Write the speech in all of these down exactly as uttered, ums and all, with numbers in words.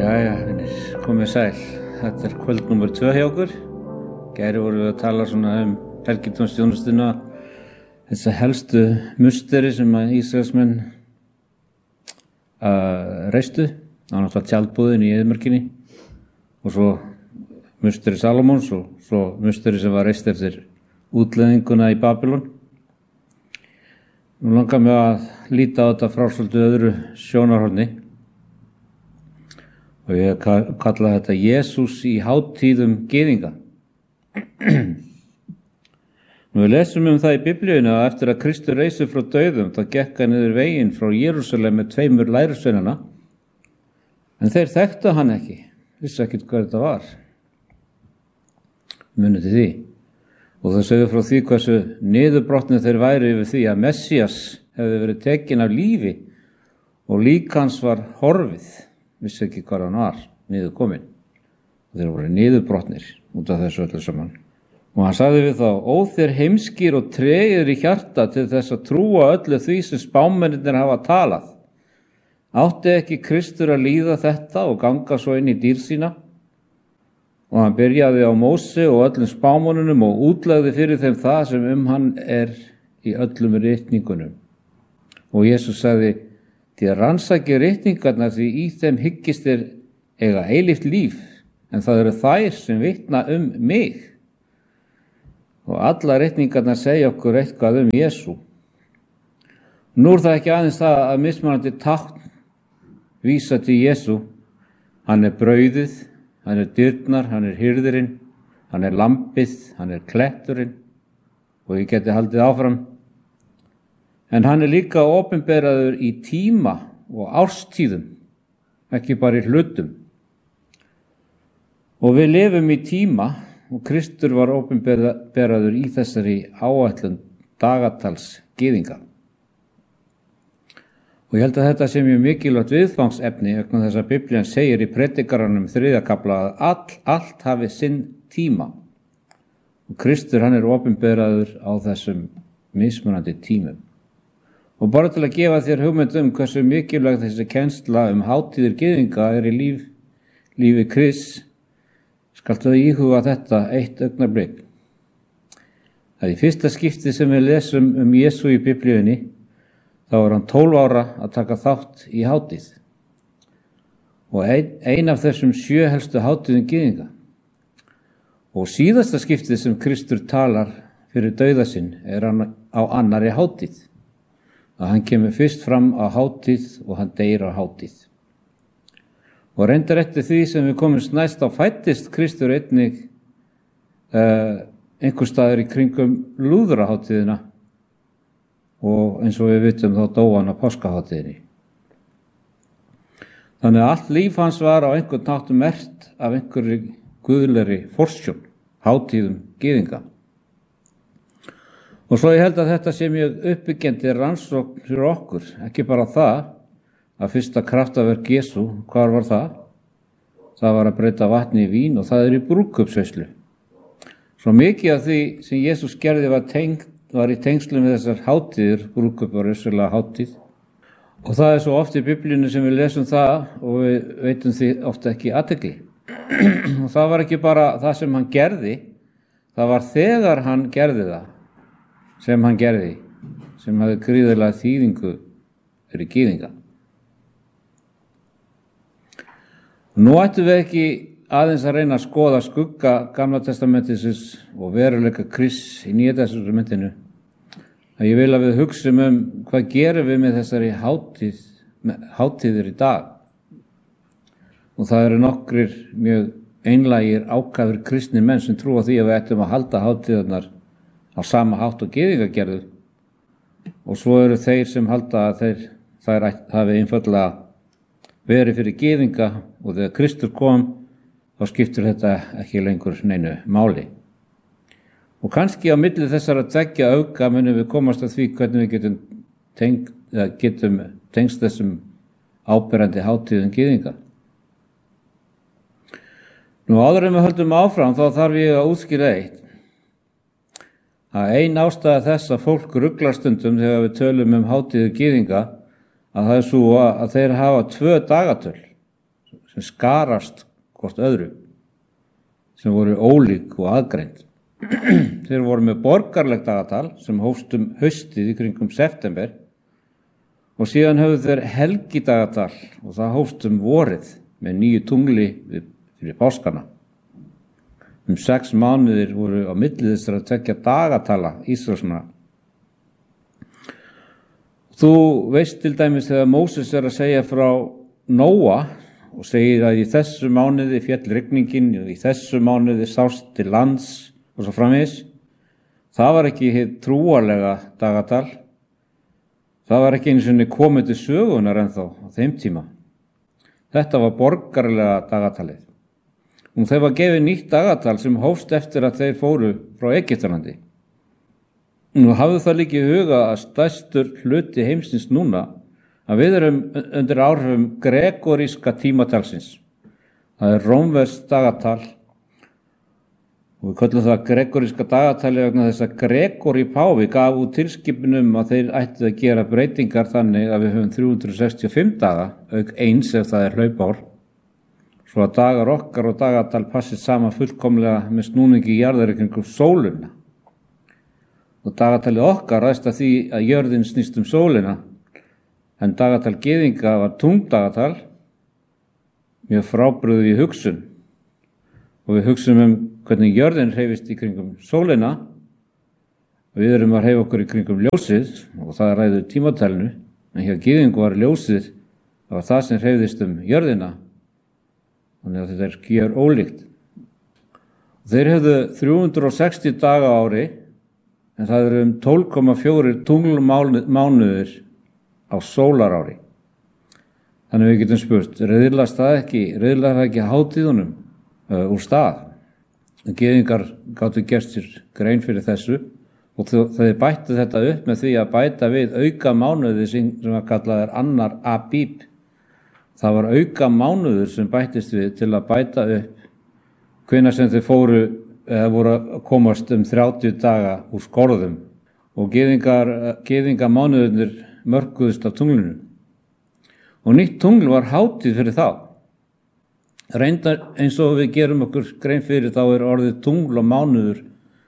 Jæja, vinnir, komið sæl. Þetta er kvöld númer tvö hjá okkur. Gæri vorum við að tala svona um helgidómsþjónustuna, þessa helstu musteri sem að Ísraelsmenn uh, reistu. Það var náttúrulega tjaldbúðin í eyðimörkinni og svo musteri Salómons og svo musteri sem var reist eftir útleðinguna í Babylon. Nú langar mig að líta á þetta frá svolítið öðru sjónarhorni. Og ég kalla þetta Jesús í hátíðum gyðinga. Nú við lesum um það í Biblíunni að eftir að Kristur reisi frá dauðum þá gekk hann niður veginn frá Jerúsalem með tveimur lærisveinana. En þeir þekktu hann ekki, vissi ekkert hvað þetta var. Munið til því. Og það sögðu frá því hversu niðurbrotnir þeir væru yfir því að Messías hefði verið tekinn af lífi og lík hans var horfið. Vissi ekki hvað hann var, niður kominn. Og þeir voru niðurbrotnir út af þessu öllu saman. Og hann sagði við þá, ó þér heimskir og tregir í hjarta til þess að trúa öllu því sem spámennirnir hafa talað. Átti ekki Kristur að líða þetta og ganga svo inn í dýr sína? Og hann byrjaði á Móse og öllum spámönnunum og útlegði fyrir þeim það sem um hann er í öllum ritningunum. Og Jesús sagði, því að rannsaki ritningarnar því í þeim hyggist er eiga eilíft líf, en það eru þær sem vitna um mig. Og alla ritningarnar segja okkur eitthvað um Jesú. Nú er það ekki aðeins það að mismunandi tákn vísa til Jesú. Hann er brauðið, hann er dyrnar, hann er hyrðirinn, hann er lambið, hann er kletturinn og ég geti haldið áfram. En hann er líka opinberaður í tíma og árstíðum, ekki bara í hlutum. Og við lifum í tíma og Kristur var opinberaður í þessari áætlun dagatals gyðinga. Og ég held að þetta sé mjög mikilvægt viðfangsefni vegna þess að Biblían segir í predikaranum þriðja kafla að all, allt hafi sinn tíma. Og Kristur hann er opinberaður á þessum mismunandi tímum. Og bara til að gefa þér hugmynd um hversu mikilvægt þessi kennsla um hátíðir gyðinga er í líf, lífi Krists, skaltu að íhuga þetta eitt augnablik. Það er í fyrsta skipti sem við lesum um Jesú í Biblíunni, þá er hann tólf ára að taka þátt í hátíð. Og ein, ein af þessum sjö helstu hátíðum gyðinga. Og síðasta skiptið sem Kristur talar fyrir dauða sinn er hann á annarri hátíð. Að hann kemur fyrst fram á hátíð og hann deyr á hátíð. Og reyndar eftir því sem við komumst næst á fættist Kristur einnig uh, einhver staður í kringum lúðrahátíðina og eins og við vitum þá dó hann á páskahátíðinni. Þannig að allt líf hans var á einhvern nátt merkt af einhverri guðlegri forsjón, hátíðum gyðinga. Og svo ég held að þetta sé mjög uppbyggjandi rannsókn fyrir okkur, ekki bara það að fyrsta kraftaverk Jesú, hvar var það? Það var að breyta vatni í vín og það er í brúðkaupsveislu. Svo mikið af því sem Jesús gerði var, tengt, var í tengslu með þessar hátíðir, brúðkaup var vissulega hátíð. Og það er svo oft í Biblíunni sem við lesum það og við veitum því ofta ekki athygli. Og það var ekki bara það sem hann gerði, það var þegar hann gerði það. sem hann gerði, sem hafði gríðarlega þýðingu fyrir gyðinga. Nú ættum við ekki aðeins að reyna að skoða skugga Gamla testamentisins og veruleika Krists í Nýja testamentinu. Að ég vil að við hugsum um hvað gerum við með þessari hátíð, hátíðir í dag. Og það eru nokkrir mjög einlægir ákafir kristnir menn sem trúa því að við ættum að halda hátíðarnar á sama hátt og gyðinga gerðu. Og svo eru þeir sem halda að þeir, þær hafi einfaldlega verið fyrir gyðinga og þegar Kristur kom, þá skiptir þetta ekki lengur neinu máli. Og kannski á milli þessara tveggja auka munum við komast að því hvernig við getum, teng, getum tengst þessum áberandi hátíðum gyðinga. Nú áður en við höldum áfram þá þarf ég að útskýra eitt. Að ein ástæða þess að fólk ruglar stundum þegar við tölum um hátíðu gyðinga að það er svo að þeir hafa tvö dagatöl sem skarast hvort öðru, sem voru ólík og aðgreind. Þeir voru með borgarlegt dagatal sem hófst um haustið í kringum september og síðan höfðu þeir helgidagatal og það hófst um vorið með nýju tungli fyrir páskana. Um sex mánuðir voru á milli þessara tveggja dagatala Ísraelsmanna. Þú veist til dæmis þegar Móses er að segja frá Nóa og segir að í þessu mánuði féll rigningin og í þessu mánuði sást til lands og svo framvegis. Það var ekki hið trúarlega dagatal. Það var ekki einu sinni komið til sögunar ennþá á þeim tíma. Þetta var borgarlega dagatalið. Og þeir var gefið nýtt dagatal sem hófst eftir að þeir fóru frá Egyptalandi. Nú hafðu það líka í huga að stærstur hluti heimsins núna að við erum undir áhrifum gregoríska tímatalsins. Það er rómverskt dagatal og við köllum það gregoríska dagatali vegna þess að Gregori páfi gaf út tilskipunum að þeir ættu að gera breytingar þannig að við höfum þrjú hundruð sextíu og fimm daga, auk eins ef það er hlaupár, svo að dagar okkar og dagatal passir saman fullkomlega með snúningi í jarðar kringum sóluna. Og dagatalið okkar ræðst að því að jörðin snýst um sólina, en dagatal gyðinga var tungdagatal, mjög frábrugðið í hugsun. Og við hugsum um hvernig jörðin hreyfist í kringum sólina, og við erum að hreyfa okkur í kringum ljósið, og það ræður tímatalinu, en hjá gyðingu var ljósið, það var það sem hreyfðist um jörðina, þannig að þetta er gjör ólíkt. Þeir hefðu þrjú hundruð sextíu daga á ári, en það eru um tólf komma fjórir tunglmánuðir á sólarári. Þannig við getum spurt, riðlast það ekki, riðlar það ekki hátíðunum uh, úr stað? Gyðingar gátu gert sér grein fyrir þessu og þeir bættu þetta upp með því að bæta við auka mánuði sem að kallað er annar abíb. Það var auka mánuður sem bættist við til að bæta upp hvenær sem þeir fóru eða voru að komast um þrjátíu daga úr skorðum og gyðingar, gyðinga mánuðurnir mörkuðust af tunglinu. Og nýtt tungl var hátíð fyrir þá. Reyndar eins og við gerum okkur grein fyrir þá er orðið tungl og mánuður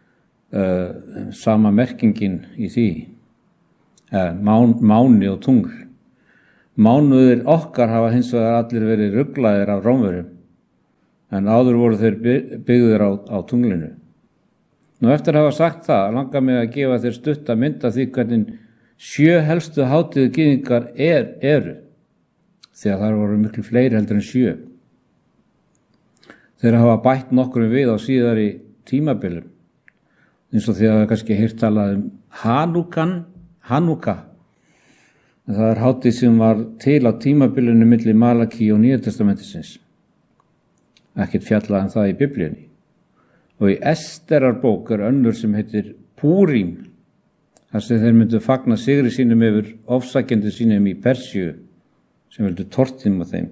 uh, sama merkingin í því. Uh, mán, máni og tungl. Mánuðir okkar hafa hins vegar allir verið ruglaðir af Rómverjum. En áður voru þeir byggðir á, á tunglinu. Nú eftir að hafa sagt það, langar mig að gefa þeir stutt að mynda því hvernig sjö helstu hátíðu gyðingar er, eru, því að það voru miklu fleiri heldur en sjö. Þeir hafa bætt nokkur við á síðari tímabilum, eins og því að það er kannski heyrt talað um Hanukan, Hanuka. En það er hátíð sem var til á tímabilinu milli Malaki og Nýja testamentisins. Ekkert fjallað um það í Biblíunni. Og í Esterarbók er önnur sem heitir Púrim, þar sem þeir myndu fagna sigri sínum yfir ofsækjandi sínum í Persíu, sem vildu tortíma þeim.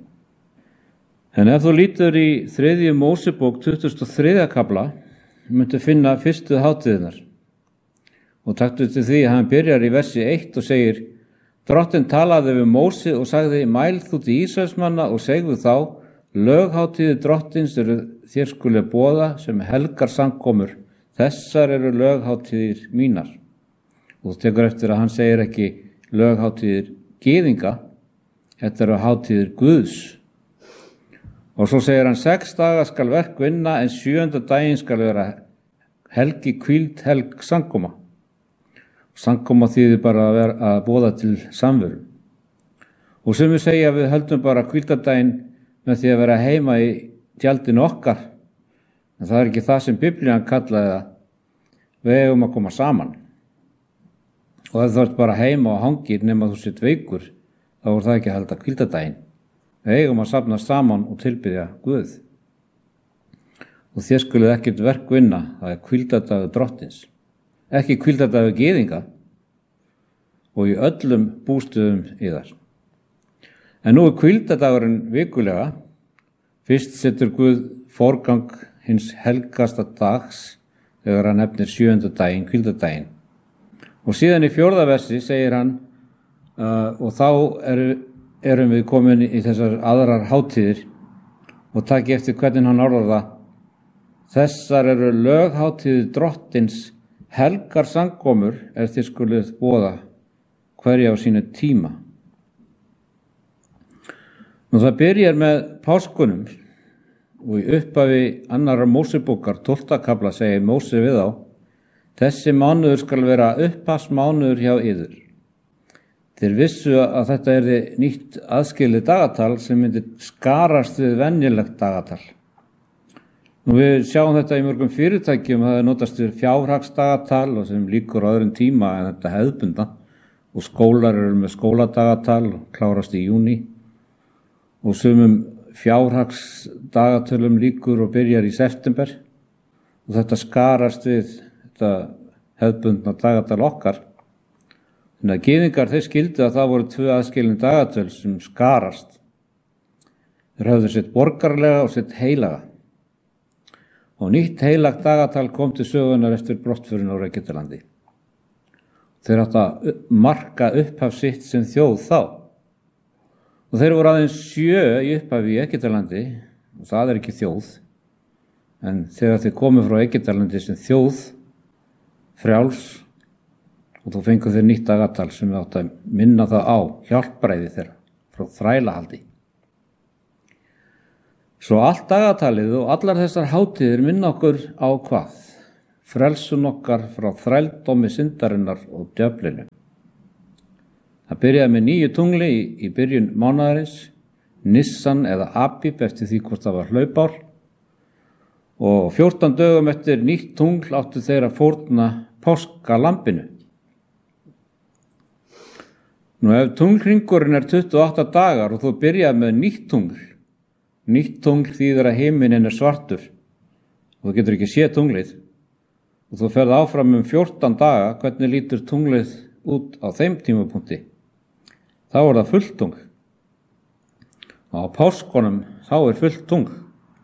En ef þú lítur í þriðju Mósebók tuttugasta og þriðja kafla, myndu finna fyrstu hátíðirnar. Og taktu til því að hann byrjar í versi eitt og segir: Drottinn talaði við Móse og sagði: Mæl þú til Ísraelsmanna og segðu þá: Löghátíðir drottins eru þér skuli boða sem helgar samkomur. Þessar eru löghátíðir mínar. Og þú tekur eftir að hann segir ekki löghátíðir gyðinga, þetta eru hátíðir Guðs. Og svo segir hann: sex daga skal verk vinna, en sjöunda daginn skal vera helgi hvíld helg samkoma. Samkoma þýðir bara að, vera, að boða til samveru. Og sem við segja að við höldum bara hvíldardaginn með því að vera heima í tjaldinu okkar, en það er ekki það sem Biblían kallaði það. Við eigum að koma saman. Og ef þú ert bara heima og hangir nema þú sitt veikur, þá er það ekki að halda hvíldardaginn. Við eigum að safna saman og tilbiðja Guð. Og þér skuluð ekkert verk vinna, það er hvíldardagur drottins. Ekki hvíldardagur gyðinga og í öllum bústöðum yðar. En nú er hvíldardagurinn vikulega. Fyrst setur Guð forgang hins helgasta dags þegar hann nefnir sjöunda daginn, hvíldardaginn. Og síðan í fjórða versi segir hann uh, og þá eru, erum við komin í þessar aðrar hátíðir og taki eftir hvernig hann orðar það. Þessar eru löghátíðir drottins, helgar samkomur er þið skulið boða hverja á sínu tíma. Nú það byrjar með páskunum og í upphafi annarrar Mósebókar tólfta kafla segir Móse við þá: þessi mánuður skal vera upphafsmánuður hjá yður. Þeir vissu að þetta yrði nýtt aðskilið dagatal sem myndi skarast við venjulegt dagatal. Nú við sjáum þetta í mörgum fyrirtækjum að það notast við fjárhagsdagatal og sem líkur á öðrum tíma en þetta hefðbunda, og skólar eru með skóladagatal og klárast í júní, og sumum fjárhagsdagatölum líkur og byrjar í september, og þetta skarast við þetta hefðbundna dagatal okkar. Þannig að gyðingar þeir skildu að það voru tvö aðskilin dagatöl sem skarast. Þeir höfðu sitt borgarlega og sitt heilaga. Og nýtt heilagt dagatal kom til sögunar eftir brottförin á Egyptalandi. Þeir áttu að marka upphaf sitt sem þjóð þá. Og þeir voru aðeins sjö í upphafi í Egyptalandi, og það er ekki þjóð. En þegar þeir komu frá Egyptalandi sem þjóð, frjáls, og þú fengur þeir nýtt dagatal sem við áttu að minna það á hjálpræði þeirra frá þrælahaldi. Svo allt dagatalið og allar þessar hátíðir minna okkur á hvað? Frelsun okkar frá þrældómi syndarinnar og djöflinu. Það byrjaði með nýju tungli í, í byrjun mánaðarins, Nissan eða Abib eftir því hvort það var hlaupár, og fjórtán dögum eftir nýtt tungl áttu þeir að fórna páskalambinu. Nú ef tunglhringurinn er tuttugu og átta dagar og þú byrjaði með nýtt tungl, nýtt tungl þýðir að himinin er svartur og þú getur ekki séð tunglið, og þú ferð áfram um fjórtán daga, hvernig lítur tunglið út á þeim tímapunkti? Þá er það fullt tungl. Og á páskunum þá er fullt tungl.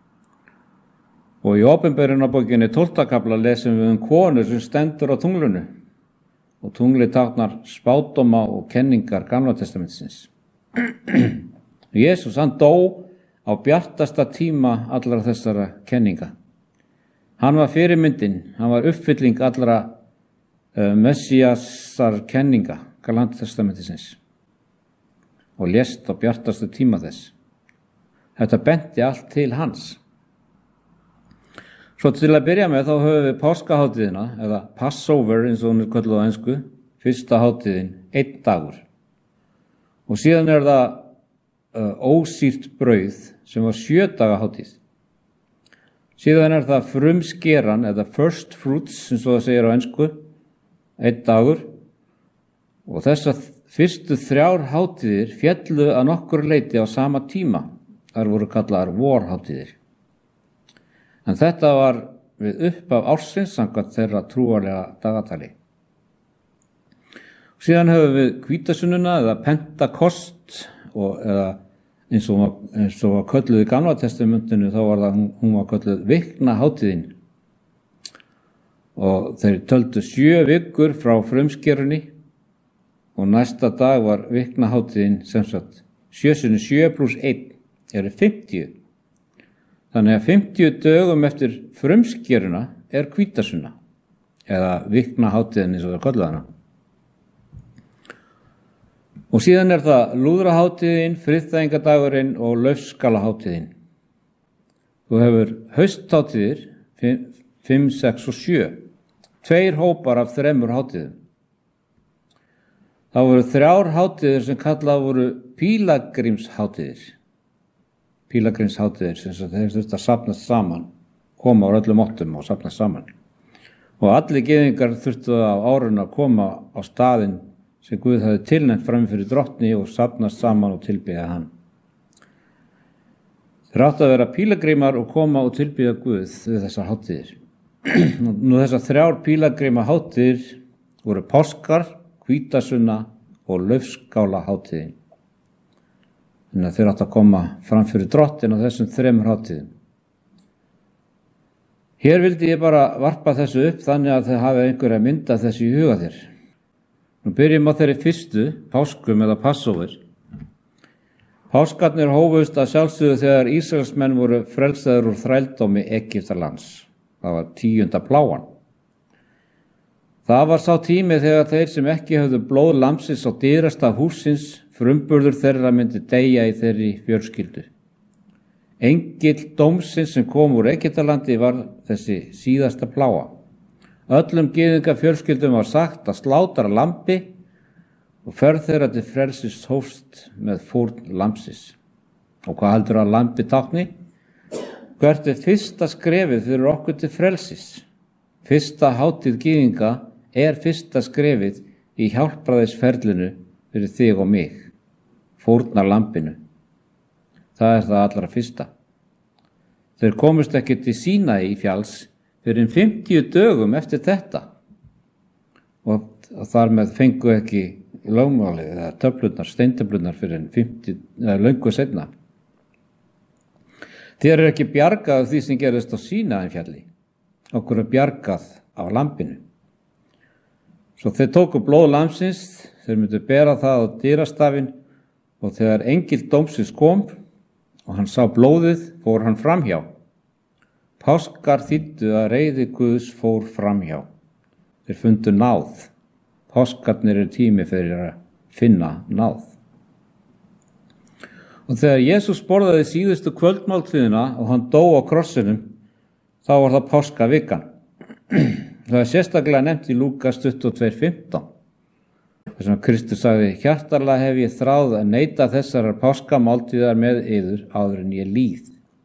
Og í Opinberunarbókinni tólfta kafla lesum við um konu sem stendur á tunglinu, og tunglið táknar spádóma og kenningar Gamla testamentisins. Jesús, hann dó á bjartasta tíma allra þessara kenninga. Hann var fyrirmyndin, hann var uppfylling allra uh, Messiasar kenninga Gamla testamentisins og lést á bjartasta tíma þess. Þetta benti allt til hans. Svo til að byrja með þá höfum við páskahátíðina, eða Passover eins og hún er kölluð á ensku, fyrsta hátíðin, einn dagur. Og síðan er það uh, ósýrt brauð sem var sjö daga hátíð. Síðan er það frumskeran, eða first fruits, eins og það segir á ensku, einn dagur. Og þessar fyrstu þrjár hátíðir féllu að nokkur leyti á sama tíma. Þar voru kallaðar vorhátíðir. En þetta var við upphaf ársins samkvæmt þeirra trúarlega dagatali. Síðan höfum við hvítasunnuna eða Pentakost, og, eða eins og, eins og var kölluð í Gamla testamentinu, þá var það, hún var kölluð vikna hátíðin. Og þeir töldu sjö vikur frá frumskerunni, og næsta dag var vikna hátíðin sem sagt sjö sinni sjö pluss einn eru fimmtíu. Þannig að fimmtíu dögum eftir frumskeruna er hvítasunna, eða vikna hátíðin eins og það kölluð hana. Og síðan er það lúðrahátíðin, friðþægingadagurinn og laufskalahátíðin. Þú hefur hausthátíðir, fimm, sex og sjö, tveir hópar af þremur hátíðum. Það voru þrjár hátíðir sem kallað voru pílagrímshátíðir. Pílagrímshátíðir sem þeir þurftu að safnast saman, koma á öllum áttum og safnast saman. Og allir gyðingar þurftu á árinu að koma á staðinn sem Guð hafði tilnefnt fram fyrir drottni og safnast saman og tilbiðja hann. Þeir áttu að vera pílagrímar og koma og tilbiðja Guð við þessar hátíðir. Nú þessar þrjár pílagríma hátíðir voru páskar, hvítasunna og laufskála hátíðin. Þannig að þeir áttu að koma fram fyrir drottin á þessum þremur hátíðum. Hér vildi ég bara varpa þessu upp þannig að þið hafi einhverja mynda þessu í huga þér. Nú byrjum á þeirri fyrstu, páskum eða Passover. Páskarnir hófust að sjálfsögðu þegar Ísraelsmenn voru frelsaðir úr þrældómi Egyptalands. Það var tíunda plágan. Það var sá tími þegar þeir sem ekki höfðu blóð lambsins á dyrastaf hússins, frumburður þeirra myndi deyja í þeirri fjölskyldu. Engill dómsins sem kom úr Egyptalandi var þessi síðasta plága. Öllum gyðinga fjölskyldum var sagt að slátra lambi og ferð þeirra til frelsis hófst með fórn lambsins. Og hvað heldur að lambi tákni? Hvert er fyrsta skrefið fyrir okkur til frelsis? Fyrsta hátíð gyðinga er fyrsta skrefið í hjálpræðisferlinu fyrir þig og mig. Fórnar lambinu. Það er það allra fyrsta. Þeir komust ekki til Sínaí í fjalls fyrir fimmtíu dögum eftir þetta. Og þar með fengu ekki lögmálið eða töflurnar, steintöflurnar fyrir fimmtíu, eða löngu seinna. Þér er ekki bjargað af því sem gerist á Sínaí fjalli. Okkur er bjargað af lambinu. Svo þeir tóku blóð lambsins, þeir myndu bera það á dyrastafinn og þegar engill dómsins kom og hann sá blóðið, fór hann framhjá. Páskar þýddu að reiði Guðs fór framhjá. Þeir fundu náð. Páskarnir er tími fyrir að finna náð. Og þegar Jesús borðaði síðustu kvöldmáltíðina og hann dó á krossinum, þá var það páskavikan. Það er sérstaklega nefnt í Lúkas tuttugu og tvö fimmtán. Þess vegna Kristur sagði, hjartarlega hef ég þráð að neita þessarar páskamáltíðar með yður áður en ég líð.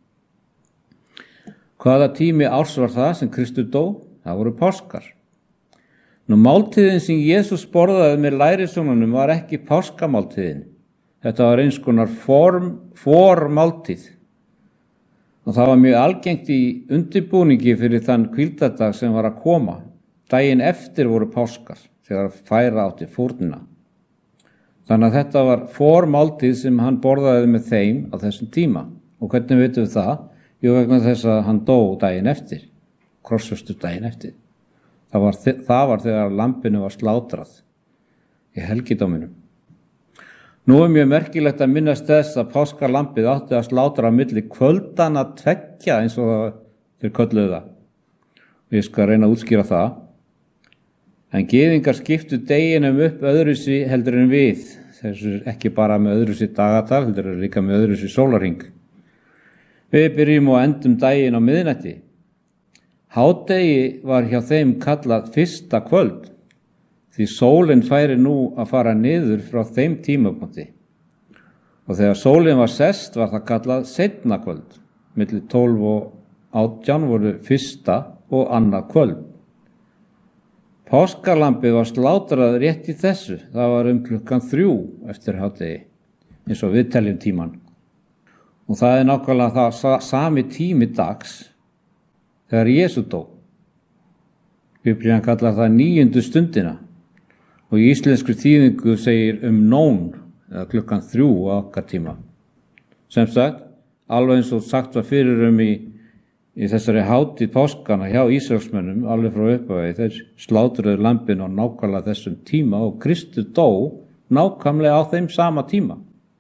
Hvaða tími árs var það sem Kristur dó? Það voru páskar. Nú máltíðin sem Jesús borðaði með lærisveinunum var ekki páskamáltíðin. Þetta var eins konar form, formáltíð. Og það var mjög algengt í undirbúningi fyrir þann hvíldardag sem var að koma. Daginn eftir voru páskar, þegar færa átti fórnina. Þannig að þetta var formáltíð sem hann borðaði með þeim á þessum tíma. Og hvernig veitum við það? Jú, vegna þess að hann dó daginn eftir, krossfestur daginn eftir. Það var, það var þegar lambinu var slátrað í helgidóminum. Nú er mjög merkilegt að minnast þess að páskalambið átti að slátra á milli kvöldana tveggja eins og þeir kölluðu það. Ég skal reyna að útskýra það. En gyðingar skiptu deginum upp öðruvísi heldur en við. Þessu ekki bara með öðruvísi dagatal, heldur en líka með öðruvísi sólarhring. Við byrjum og endum daginn á miðnætti. Hádegi var hjá þeim kallað fyrsta kvöld, því sólin færi nú að fara niður frá þeim tímapunkti. Og þegar sólin var sest var það kallað seinna kvöld. Milli tólf og átján voru fyrsta og annað kvöld. Páskalambið var slátrað rétt í þessu. Það var um klukkan þrjú eftir hádegi, eins og við teljum tíman. Og það er nákvæmlega það sami tími dags þegar Jesú dó. Biblían kallar það níundu stundina og í íslensku þýðingu segir um nón eða klukkan þrjú á okkar tíma. Sem sagt, alveg eins og sagt var fyrir um í, í þessari hátíð páskana hjá Ísraelsmönnum, alveg frá upphafi, þeir slátruðu lambin á nákvæmlega þessum tíma og Kristur dó nákvæmlega á þeim sama tíma.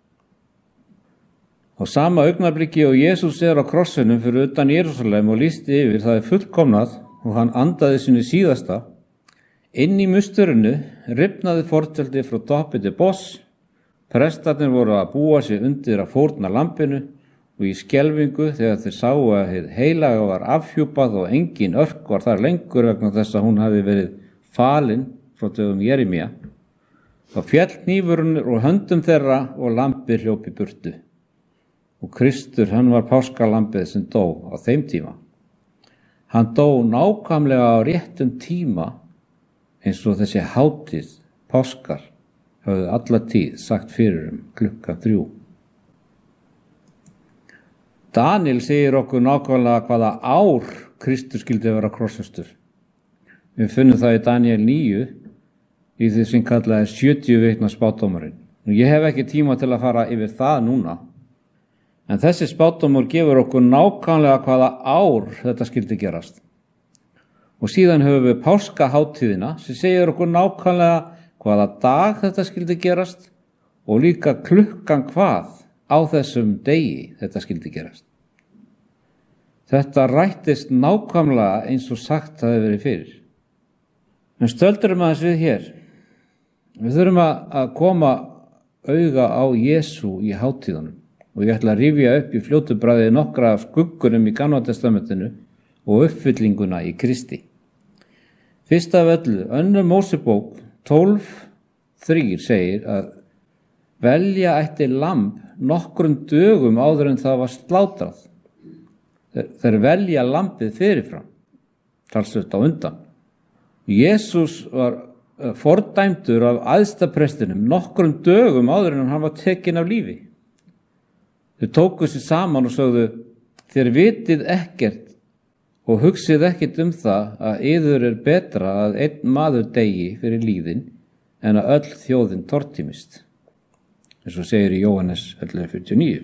Á sama augnabliki og Jesús er á krossinum fyrir utan Jerúsalem og lýsti yfir, það er fullkomnað og hann andaði sinni síðasta. Inn í musturinu rifnaði fortjaldi frá toppi til botns. Prestarnir voru að búa sig undir að fórna lambinu og í skelfingu þegar þeir sáu að hið heilaga var afhjúpað og engin örk var þar lengur vegna þess að hún hafi verið falin frá dögum Jeremía. Þá féll hnífurinn úr höndum þeirra og lambið hljóp í burtu. Og Kristur, hann var páskalambið sem dó á þeim tíma. Hann dó nákvæmlega á réttum tíma eins og þessi hátíð, páskar, höfðu alla tíð sagt fyrir um klukkan þrjú. Daniel segir okkur nákvæmlega hvaða ár Kristur skildi vera krossfestur. Við finnum það í Daniel níu í því sem kallaði sjötíu vikna spádómurinn. Ég hef ekki tíma til að fara yfir það núna. En þessi spádómur gefur okkur nákvæmlega hvaða ár þetta skildi gerast. Og síðan höfum við páskaháttíðina sem segir okkur nákvæmlega hvaða dag þetta skildi gerast og líka klukkan hvað á þessum degi þetta skildi gerast. Þetta rættist nákvæmlega eins og sagt hafi verið fyrir. En stöldurum aðeins við hér. Við þurfum að koma auga á Jesú í hátíðunum og ég ætla að rifja upp í fljótu bragði nokkra af skuggunum í Gamla testamentinu og uppfyllinguna í Kristi. Fyrst af öllu, önnur Mósebók tólf þrír segir að velja ætti lamb nokkrum dögum áður en það var slátrað. Þeir velja lambið fyrirfram, talsvert á undan. Jesús var fordæmdur af æðsta prestinum nokkrum dögum áður en hann var tekinn af lífi. Þau tóku sér saman og sögðu, þér vitið ekkert og hugsið ekkert um það að yður er betra að einn maður deyi fyrir lífin en að öll þjóðin tortímist. Eins og segir í Jóhannes ellefu fjörutíu og níu.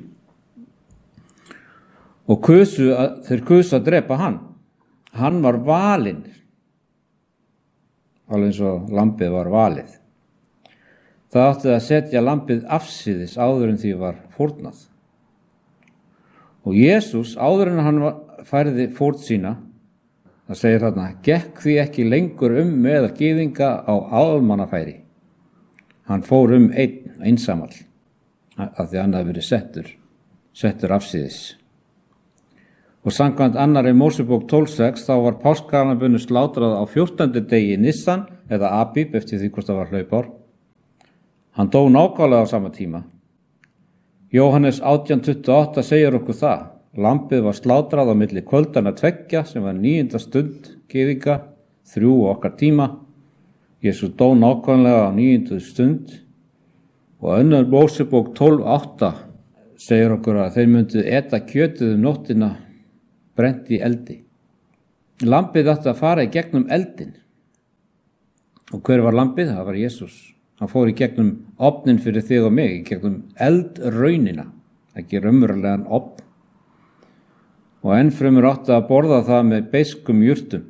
Og kusu að, þeir kusu að drepa hann. Hann var valinn. Alveg eins og lambið var valið. Það átti að setja lambið afsíðis áður en því var fórnað. Og Jesús, áður en hann færði fórn sína, það segir þarna, gekk því ekki lengur um með að gyðinga á almannafæri. Hann fór um einn, einsamall, af því hann hafði verið settur, settur afsíðis. Og samkvæmt annarri Mósebók tólf sex þá var páskalambinu slátrað á fjórtándi degi Nissan eða Abíb eftir því hvort það var hlaupár. Hann dó nákvæmlega á sama tíma. Jóhannes átján tuttugu og átta segir okkur það. Lambið var slátrað á milli kvöldana tveggja sem var níunda stund gyðinga, þrjú og okkar tíma. Jesús dó nákvæmlega á níundu stund og önnur Mósebók tólf átta segir okkur að þeir myndu eta kjötið um nóttina brent í eldi. Lambið átti að fara í gegnum eldin. Og hver var lambið? Það var Jesús. Hann fór í gegnum ofnin fyrir þig og mig, í gegnum eldraunina, ekki raunverulegan ofn. Og ennfremur átti að borða það með beiskum jurtum.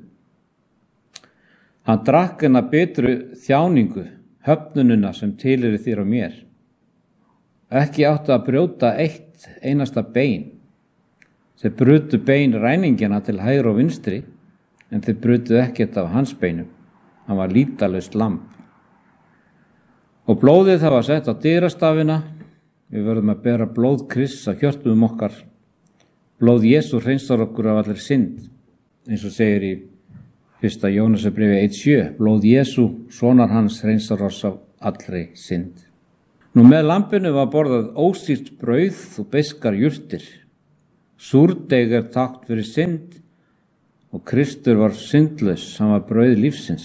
Hann drakk hana betru þjáningu, höfnununa sem tilheyrir þér og mér. Ekki átti að brjóta eitt einasta bein. Þeir brutu bein ræningjana til hægri og vinstri, en þeir brutu ekkert af hans beinum. Hann var lýtalaust lamb. Og blóðið það var sett á dyrastafina. Við verðum að bera blóð Krists á hjörtum okkar. Blóð Jesú hreinsar okkur af allir synd, eins og segir í fyrsta Jónasarbréfi eitt sjö. Blóð Jesú, sonar hans, hreinsar oss af allri synd. Nú með lambinu var borðað ósýrt brauð og beiskar jurtir. Súrdeig er tákn fyrir synd og Kristur var syndlaus, hann var brauð lífsins.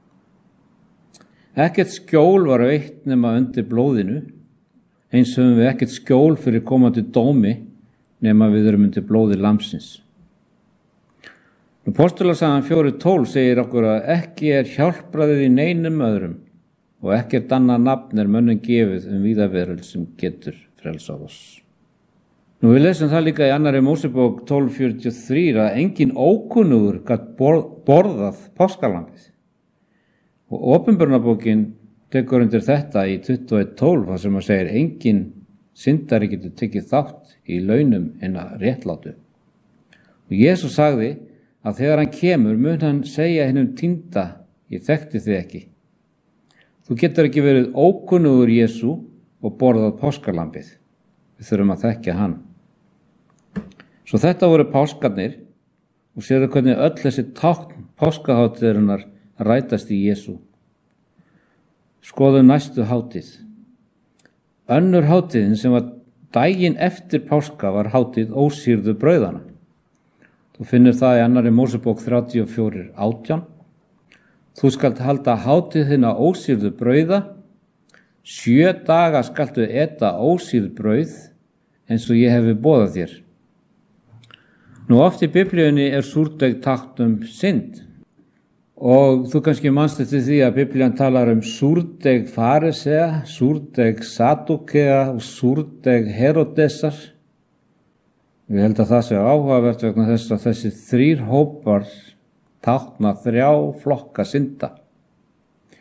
Ekkert skjól var veitt nema undir blóðinu, eins höfum við ekkert skjól fyrir komandi dómi nema við erum undir blóði lambsins. Apostolasagan fjórir tólf segir okkur að ekki er hjálpraðið í neinum öðrum og ekkert annað nafn er mönnum gefið um víða veröld sem getur frelsað oss. Nú við lesum það líka í annarri Mósebók tólf fjörutíu og þrjú að engin ókunnugur gat borðað páskalambið. Og Opinberunarbókin tekur undir þetta í tuttugu og eitt tólf þar sem að segir engin syndari getur tekið þátt í launum en að réttlátu. Og Jesús sagði að þegar hann kemur mun hann segja hinum týnda, ég þekkti þig ekki. Þú getur ekki verið ókunnugur Jesú og borðað páskalambið. Við þurfum að þekkja hann. Svo þetta voru páskarnir og sérðu hvernig öll þessi tákn páskaháttíðarinnar rætast í Jesú. Skoðum næstu hátíð. Önnur hátíðin sem var daginn eftir páska var hátíð ósýrðu brauðana. Þú finnur það í annarri Mósebók þrjátíu og fjögur átján. Þú skalt halda hátíð þína ósýrðu brauða. Sjö daga skaltu eta ósýrð brauð eins og ég hefi boðað þér. Nú oft í Biblíunni er súrdeig tákn um synd og þú kannski manst eftir því að Biblían talar um súrdeig farisea, súrdeig sadúkea og súrdeig Herodesar. Ég held að það sé áhugavert vegna þess að þessi þrír hópar tákna þrjá flokka synda.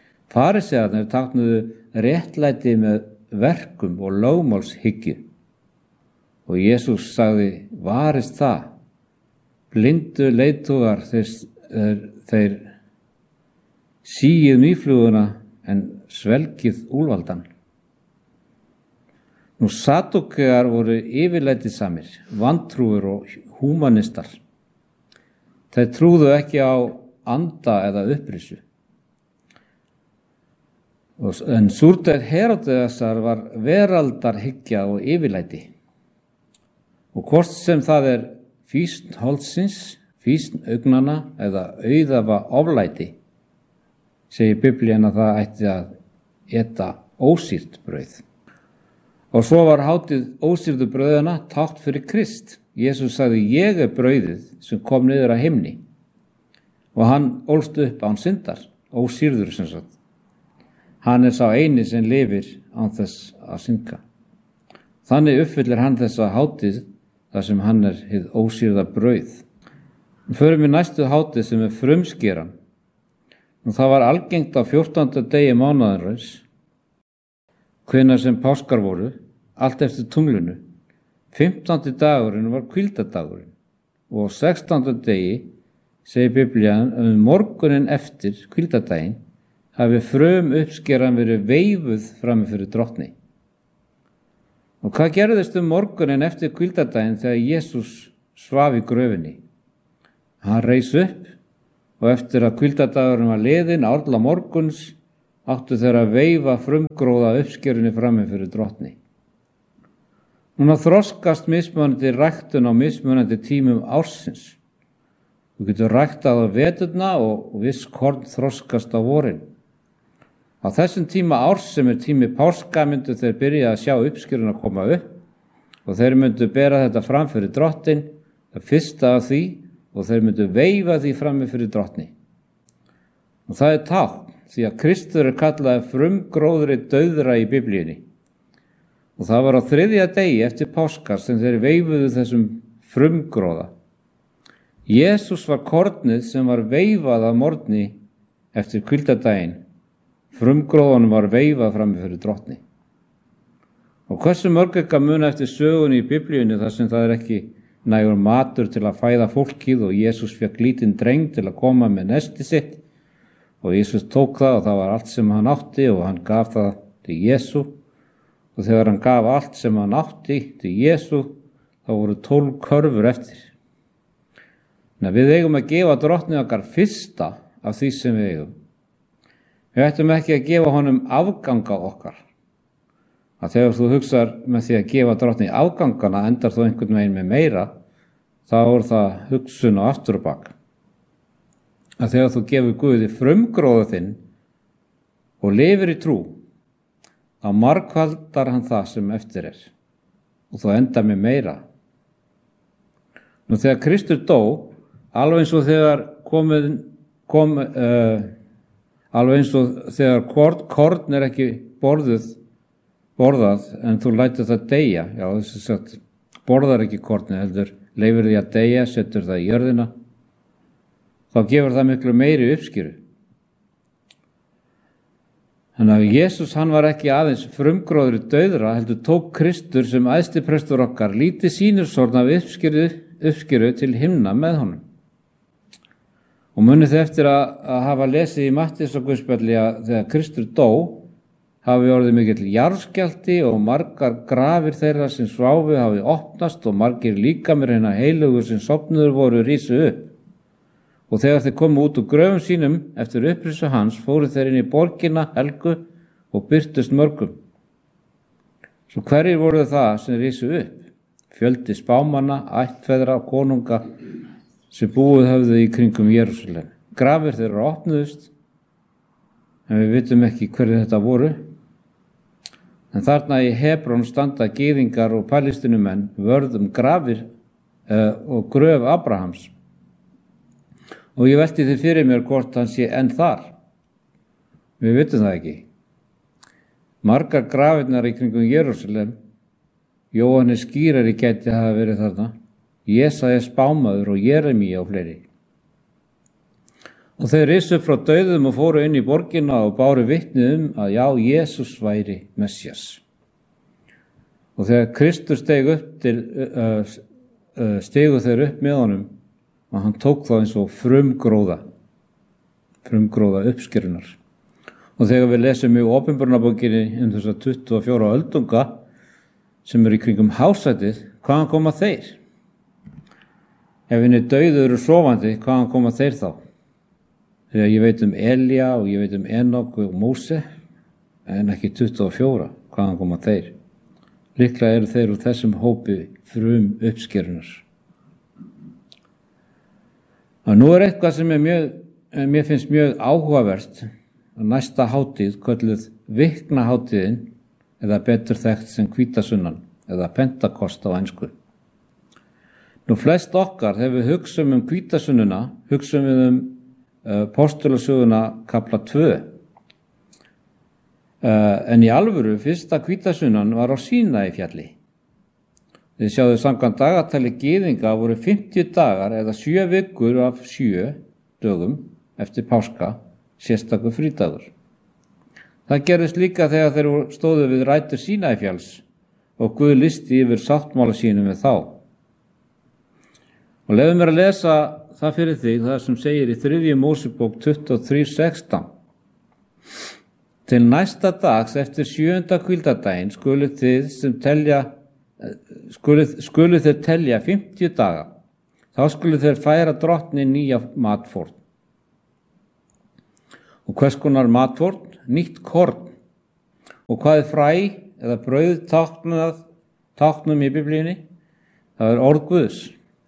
Farisearnir táknuðu réttlæti með verkum og lögmálshyggju. Og Jesús sagði, varist það, blindu leiðtogar þeir, þeir, þeir síið mýfluguna en svelgið úlfaldan. Nú Sadúkear voru yfirlætisamir, vantrúir og húmanistar. Þeir trúðu ekki á anda eða upprisu. En súrdeild Heródesar var veraldarhyggja og yfirlæti. Og hvort sem það er fýsn holdsins, fýsn augnanna eða auðafa oflæti, segir Biblían að það ætti að eta ósýrt brauð. Og svo var hátíð ósýrðu brauðana tákn fyrir Krist. Jesús sagði, ég er brauðið sem kom niður að himni. Og hann ólst upp án syndar, ósýrður sem sagt. Hann er sá eini sem lifir án þess að synga. Þannig uppfyllir hann þessa hátíð þar sem hann er hið ósýrða brauð. Við förum í næstu hátíð sem er frumskeran. Og það var algengt á fjórtánda degi mánaðarins, hvenær sem páskar voru, allt eftir tunglinu. fimmtándi dagurinn var hvíldardagurinn og á sextánda degi segir Biblían um morgunin eftir hvíldardaginn hafi frum uppskeran verið veifuð frammi fyrir drottni. Og hvað gerðist um morgunin eftir hvíldardaginn þegar Jesús svaf í gröfinni? Hann reis upp og eftir að hvíldardagurinn var liðinn árla morguns áttu þeir að veifa frumgróða uppskerunni frammi fyrir drottni. Núna þroskast mismunandi ræktun á mismunandi tímum ársins. Þú getur ræktað á veturna og viss korn þroskast á vorin. Á þessum tíma árs sem er tími páska myndu þeir byrja að sjá uppskeruna koma upp og þeir myndu bera þetta fram fyrir drottin, það fyrsta af því og þeir myndu veifa því frammi fyrir drottni. Og það er tákn því að Kristur er kallaði frumgróðri dauðra í Biblíunni. Og það var á þriðja degi eftir páskar sem þeir veifuðu þessum frumgróða. Jesús var kornið sem var veifað að morgni eftir hvíldardaginn. Frumgróðunum var veifað frammi fyrir drottni. Og hversu mörg ekki að muna eftir sögunni í Biblíunni þar sem það er ekki nægur matur til að fæða fólkið og Jesús fékk lítinn dreng til að koma með nesti sitt og Jesús tók það og það var allt sem hann átti og hann gaf það til Jesú. Og þegar hann gaf allt sem hann átti til Jesú, þá voru tólf körfur eftir. Nei, við eigum að gefa drottni okkar fyrsta af því sem við eigum. Við ættum ekki að gefa honum afganga okkar. Að þegar þú hugsar með því að gefa drottni afgangana endar þú einhvern veginn með meira, þá er það hugsun og afturbak. Að þegar þú gefur Guði frumgróða þinn og lifir í trú, þá margfaldar hann það sem eftir er og þú endar með meira. Nú þegar Kristur dó, alveg eins og þegar komið, kom, uh, alveg eins og þegar korn, korn er ekki borðuð, borðað en þú lætur það deyja, já þess að sagt, borðar ekki korni, heldur leifir því að deyja, setur það í jörðina, þá gefur það miklu meiri uppskýru. Þannig að Jesús hann var ekki aðeins frumgróðri dauðra, heldur tók Kristur sem æðsti prestur okkar lítið sýnirsorn af uppskýru, uppskýru til himna með honum. Og munið þið eftir að, að hafa lesið í Matteusarguðspjalli að þegar Kristur dó, hafi orðið mikill jarðskjálfti og margar grafir þeirra sem sváfu hafi opnast og margir líkamir hinna heilugu sem sofnuður voru rísu upp. Og þegar þeir komu út úr gröfum sínum eftir upprisu hans, fóru þeir inn í borgina helgu og birtust mörgum. Svo hverjir voru það sem rísu upp? Fjöldi spámanna, ættfeðra og konunga sem búið höfðu í kringum Jerúsalem. Grafir þeirra opnuðust, en við vitum ekki hverju þetta voru. En þarna í Hebrón standa gyðingar og palestínumenn vörðum grafir uh, og gröf Abrahams. Og ég velti því fyrir mér hvort hann sé enn þar. Við vitum það ekki. Margar grafirnar í kringum Jerúsalem, Jóhannes skýrari gæti hafa verið þarna, Jesaja spámaður og Jeremía og fleiri. Og þeir risu frá dauðum og fóru inn í borgina og báru vitni um að já, Jesús væri Messias. Og þegar Kristur steg upp til, uh, uh, stegu þeir upp með honum og hann tók þá eins og frumgróða, frumgróða uppskerunar. Og þegar við lesum í Opinberunarbókinni um þess að tuttugu og fjóra öldunga sem eru í kringum hásætið, hvaðan koma þeir? Ef henni dauður eru sofandi, hvaðan koma þeir þá? Þegar ég veit um Elía og ég veit um Enok og Móse, en ekki tuttugu og fjóra, hvaðan koma þeir? Líklega eru þeir úr þessum hópi frum uppskerunar. Og nú er eitthvað sem er mjög, mér finnst mjög áhugavert, að næsta hátíð, kölluð viknahátíðin, eða betur þekkt sem hvítasunnan, eða Pentekost á ensku. Nú flest okkar, þegar við hugsum um hvítasunnuna, hugsum við um uh, postulasöguna kapla tvö. Uh, en í alvöru, fyrsta hvítasunnan var á Sínaí fjalli. Þið sjáðu samkvæmt dagatali gyðinga voru fimmtíu dagar eða sjö vikur af sjö dögum eftir páska, sérstakur frídagur. Það gerðist líka þegar þeir stóðu við rætur Sínaí fjalls og Guð listi yfir sáttmála sínum við þá. Og leyfðu mér að lesa það fyrir þig, það sem segir í þriðju Mósebók tuttugu og þrjú sextán. Til næsta dags eftir sjöunda hvíldardaginn skulu þið sem telja skulu, skulu þið telja fimmtíu daga. Þá skulu þeir færa drottni nýja matfórn. Og hvers konar matfórn? Nýtt korn. Og hvað er fræ eða brauð táknað, táknum í Biblíunni? Það er orð Guðs.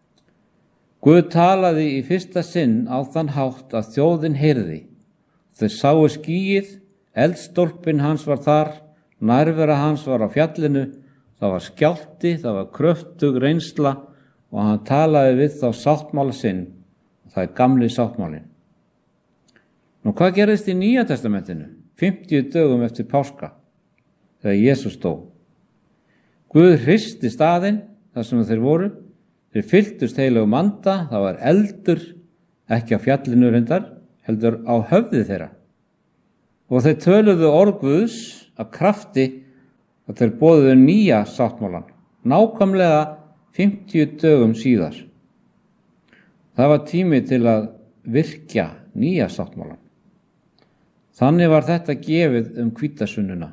Guð talaði í fyrsta sinn á þann hátt að þjóðin heyrði. Þau sáu skýið, eldstólpinn hans var þar, nærvera hans var á fjallinu, það var skjálfti, það var kröftug reynsla og hann talaði við þá sáttmála sinn, það er gamli sáttmálinn. Nú hvað gerðist í Nýja testamentinu? fimmtíu dögum eftir páska, þegar Jesús dó. Guð hristi staðinn þar sem þeir voru, þeir fylltust heilögum anda, það var eldur, ekki á fjallinu reyndar, heldur á höfði þeirra. Og þeir töluðu orð Guðs af krafti að þeir boðuðu nýja sáttmálan, nákvæmlega fimmtíu dögum síðar. Það var tími til að virkja nýja sáttmálan. Þannig var þetta gefið um hvítasunnuna.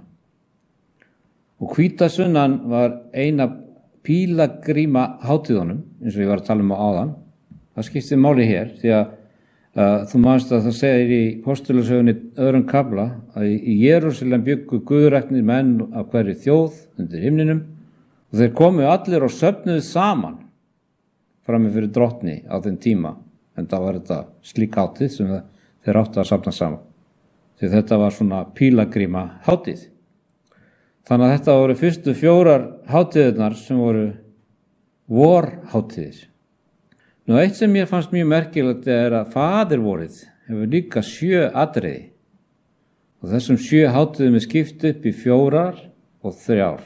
Og hvítasunnan var eina pílagríma hátíðunum, eins og ég var að tala um á áðan. Það skiptir máli hér, því að uh, þú manst að það segir í postulasögunni öðrum kafla að í Jerúsalem bjuggu guðræknir menn af hverri þjóð undir himninum og þeir komu allir og söfnuðu saman frammi fyrir drottni á þeim tíma, en það var þetta slík hátíð sem það, þeir áttu að safna saman. Því þetta var svona pílagríma hátíð. Þannig að þetta voru fyrstu fjórar hátíðirnar sem voru vorhátíðir. Nú eitt sem mér fannst mjög merkilegt er að faðirvorið hefur líka sjö atriði. Og þessum sjö hátíðum er skipt upp í fjórar og þrjár.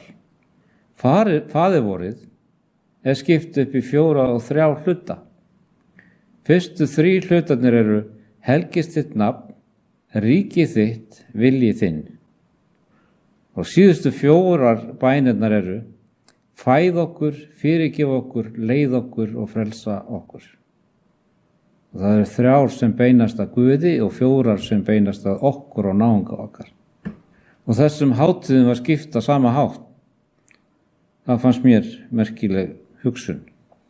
Faðirvorið er skipt upp í fjóra og þrjár hluta. Fyrstu þrí hlutarnir eru helgist þitt nafn, ríki þitt, vilji þinn. Og síðustu fjórar bænirnar eru fæð okkur, fyrirgef okkur, leið okkur og frelsa okkur. Og það eru þrjár sem beinast að Guði og fjórar sem beinast að okkur og náunga okkar. Og þessum hátíðum var skipt á sama hátt. Það fannst mér merkileg hugsun.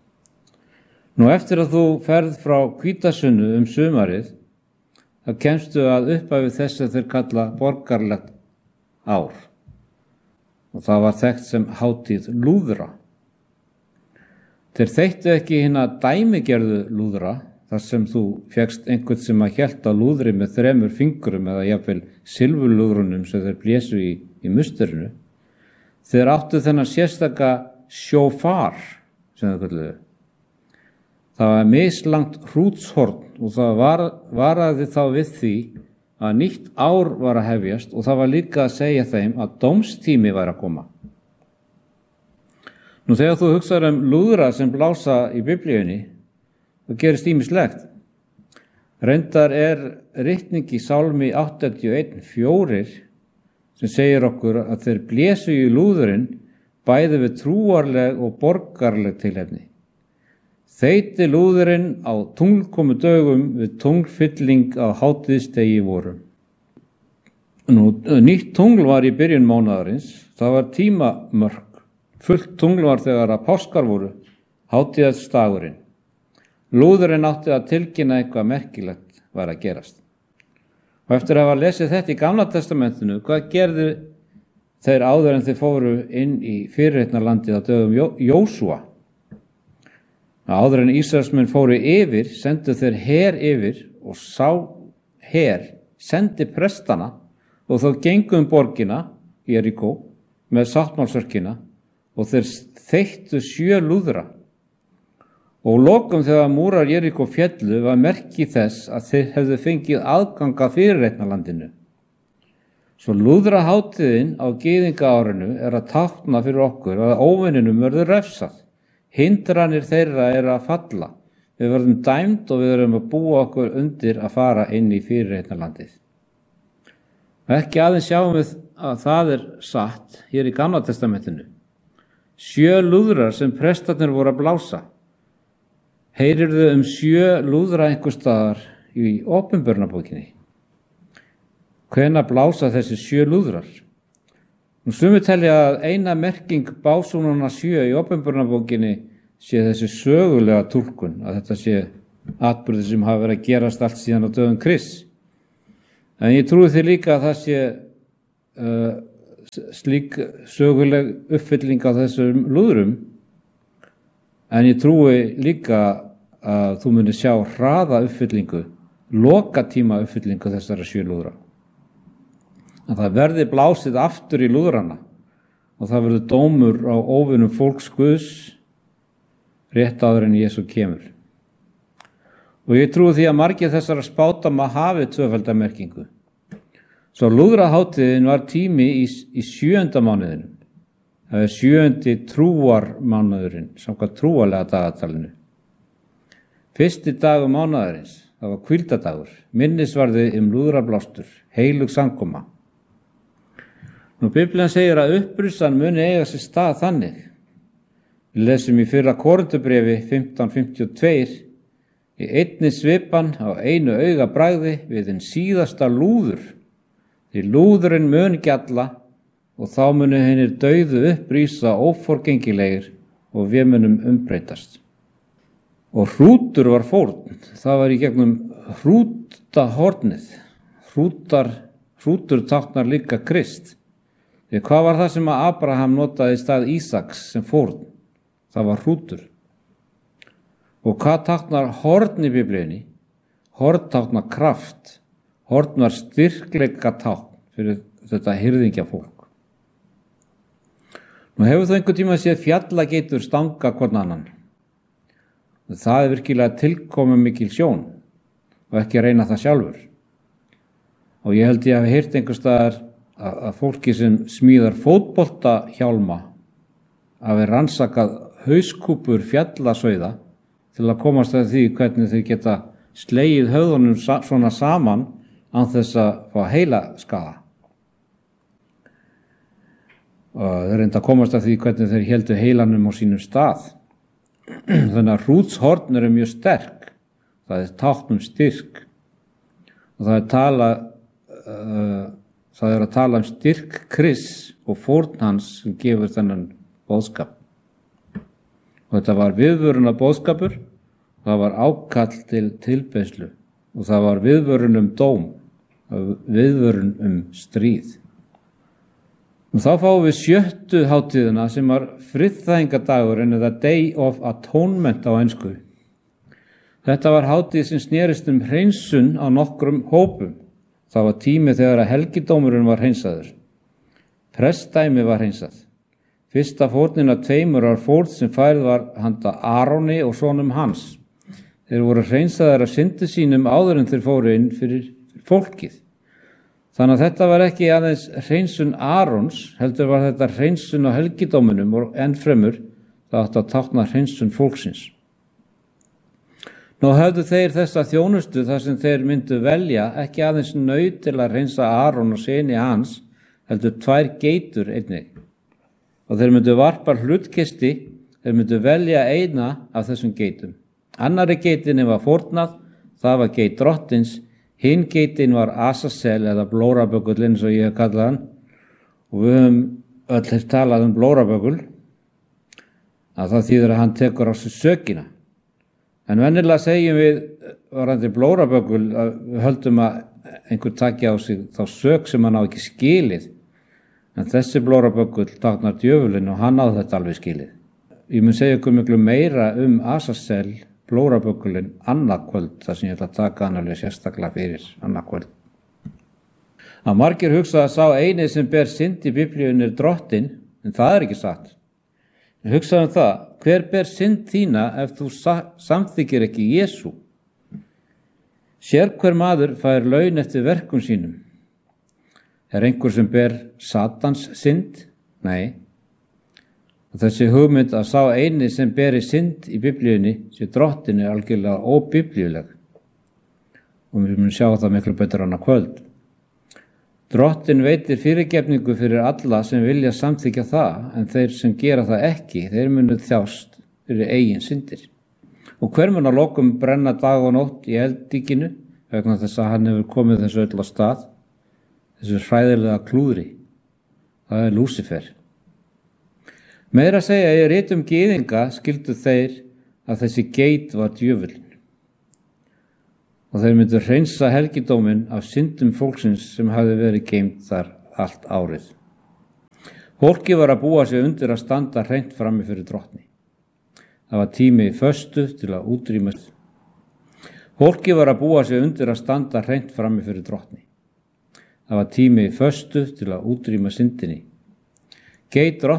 Nú eftir að þú ferð frá hvítasunnu um sumarið, þá kemstu að upphafi þess að þeir kalla borgarlegt ár. Og það var þekkt sem hátíð lúðra. Þeir þeittu ekki hina dæmigerðu lúðra, þar sem þú fékkst einhvern sem að hélt á lúðri með þremur fingrum eða jafnvel silfurlúðrunum sem þeir blésu í, í musterinu. Þeir áttu þennan sérstaka sjófar, sem þeir kalluðu. Það var mislangt hrútshorn og það var, varaði þá við því að nýtt ár var að hefjast og það var líka að segja þeim að dómstími væri að koma. Nú þegar þú hugsaður um lúðra sem blása í Biblíunni, það gerist ýmislegt. Reyndar er ritning í Sálmi áttatíu og einn fjórir sem segir okkur að þeir blésu í lúðurinn bæði við trúarleg og borgarleg tilefni. Þeyti lúðurinn á tunglkomu dögum við tunglfylling á hátíðisdegi vorum. Nú, nýtt tungl var í byrjun mánaðarins, það var tímamörk. Fullt tungl var þegar að páskar voru, hátíðisdagurinn. Lúðurinn átti að tilkynna eitthvað merkilegt var að gerast. Og eftir að hafa lesið þetta í Gamla testamentinu, hvað gerðu þeir áður en þeir fóru inn í fyrirheitnarlandið á dögum Jó- Jósúa? Áður en Ísraelsmenn fóru yfir, sendu þeir her yfir og sá her sendi prestana og þá gengu um borgina, Jeríkó, með sáttmálsörkina og þeir þeyttu sjö lúðra. Og lokum þegar múrar Jeríkó féllu var merki þess að þeir hefðu fengið aðgang að fyrirheitnarlandinu. Svo lúðrahátíðin á gyðingaárinu er að tákna fyrir okkur að óvininum verður refsað. Hindranir þeirra eru að falla. Við verðum dæmd og við verðum að búa okkur undir að fara inn í fyrirheitnarlandið. Ekki aðeins sjáum við að það er satt hér í Gamla testamentinu. Sjö lúðrar sem prestarnir voru að blása. Heyrirðu um sjö lúðra einhvers staðar í Opinberunarbókinni? Hvenær blása þessi sjö lúðrar? Nú sumir telja að eina merking básúnanna sjö í Opinberunarbókinni sé þessi sögulega túlkun, að þetta sé atburðir sem hafa verið að gerast allt síðan á dögum Krists. En ég trúi því líka að það sé uh, slík söguleg uppfylling á þessum lúðrum, en ég trúi líka að þú munir sjá hraða uppfyllingu, lokatíma uppfyllingu þessara sjö lúðra. Að það verði blásið aftur í lúðrana og það verður dómur á óvinum fólks Guðs rétt áður en Jesú kemur. Og ég trúi því að margir þessara spátama hafi tvöfaldamerkingu. Svo lúðrahátíðin var tími í, í sjöunda mánuðinum. Það er sjöundi trúarmánuðurinn, samkvæmt trúarlega dagatalinu. Fyrsti dagur mánuðarins, það var hvíldadagur, minnisvarði um lúðrablástur, heilug samkoma. Nú Biblían segir að upprissan muni eiga sér stað þannig. Við lesum í fyrra Korintubréfi fimmtán fimmtíu og tvö, í einni svipan á einu auga bragði við hinn síðasta lúður, því lúðurinn mun gjalla og þá munu hinnir dauðu upprísa óforgengilegir og við munum umbreytast. Og hrútur var fórn, það var í gegnum hrútahornið. Hrútar, hrútur táknar líka Krist. Því hvað var það sem að Abraham notaði í stað Ísaks sem fórn? Það var hrútur. Og hvað táknar horn í Biblíunni? Horn táknar kraft. Horn var styrkleika tákn fyrir þetta hirðingjafólk. Nú hefur þú einhvern tíma séð fjallageitur stanga hvorn annan. Það er virkilega tilkomið mikil sjón og ekki að reyna það sjálfur. Og ég held ég að hafa heyrt einhvers staðar að, að fólki sem smíðar fótboltahjálma hafi rannsakað hauskúpur fjallasauða til að komast að því hvernig þau geta slegið höfðunum sa- svona saman án þess að fá heila skaða. Og þau reynda að komast að því hvernig þeir héldu heilanum á sínum stað. Þannig að hrútshorn eru mjög sterk. Það er tákn um styrk. Og það er, tala, uh, það er að tala um styrk Krists og fórn hans sem gefur þennan boðskap. Og þetta var viðvörun af boðskapur, það var ákall til tilbeiðslu og það var viðvörun um dóm, viðvörun um stríð. Og þá fáum við sjöttu hátíðina sem var friðþægingadagurinn eða Day of Atonement á ensku. Þetta var hátíð sem snerist um hreinsun á nokkrum hópum. Það var tími þegar að helgidómurinn var hreinsaður. Prestdæmi var hreinsað. Fyrsta fórnin af tveimur var fórn sem færð var handa Aróni og sonum hans. Þeir voru hreinsaðar af syndu sínum áður en þeir fóru inn fyrir fólkið. Þannig að þetta var ekki aðeins hreinsun Aróns, heldur var þetta hreinsun á helgidóminum og ennfremur það átti að tákna hreinsun fólksins. Nú höfðu þeir þessa þjónustu þar sem þeir myndu velja ekki aðeins naut til að hreinsa Arón og syni hans, heldur tvær geitur einnig. og þeir myndu varpa hlutkisti, þeir myndu velja eina af þessum geitum. Annari geitinni var fórnað, það var geit drottins, hinn geitin var Azazel eða blórabökull eins og ég hef kallað hann, og við höfum öll talað um blórabökull, að það þýðir að hann tekur á sig sökina. En venjulega segjum við varandi blórabökull að við höldum að einhver taki á sig þá sök sem hann á ekki skilið. En þessi blórabökull táknar djöfulinn og hann á þetta alveg skilið. Ég mun segja ykkur miklu meira um Azazel, blórabökullinn, annað kvöld, þar sem ég ætla að taka hann alveg sérstaklega fyrir annað kvöld. Að margir hugsa að sá eini sem ber synd í Biblíunni er drottinn, en það er ekki satt. En hugsaðu um það, hver ber synd þína ef þú samþykkir ekki Jesú? Sér hver maður fær laun eftir verkum sínum. Er einhver sem ber Satans synd? Nei. Og þessi hugmynd að sá eini sem beri synd í Biblíunni sé drottinn er algjörlega óbiblíuleg. Og við munum sjá það miklu betur annað kvöld. Drottinn veitir fyrirgefningu fyrir alla sem vilja samþykja það, en þeir sem gera það ekki, þeir munu þjást fyrir eigin syndir. Og hver mun að lokum brenna dag og nótt í eldíkinu, vegna þess að hann hefur komið þessu öll á stað, þessu hræðilega klúðri. Það er Lúsifer. Meira að segja í ritum gyðinga skildu þeir að þessi geit var djöfullinn. Og þeir myndu hreinsa helgidóminn af syndum fólksins sem hafði verið geymt þar allt árið. Fólki var að búa sig undir að standa hreint frammi fyrir drottni. Það var tími í föstu til að útrýma. Fólki var að búa sig undir að standa hreint frammi fyrir drottni. Það var tími í föstu til að útrýma syndinni. Geit drottni